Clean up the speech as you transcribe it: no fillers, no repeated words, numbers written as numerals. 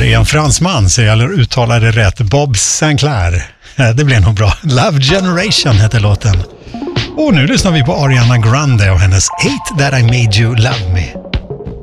är en fransman, så jag uttalar det rätt. Bob Sinclair. Det blir nog bra. Love Generation heter låten. Och nu lyssnar vi på Ariana Grande och hennes Hate That I Made You Love Me.